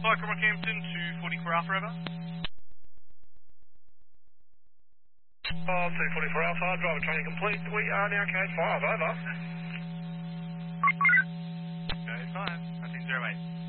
Flight from Rockhampton to 44 Alpha, over. 244 Alpha, driver training complete. We are now code 5, over. Code 5, I think 08.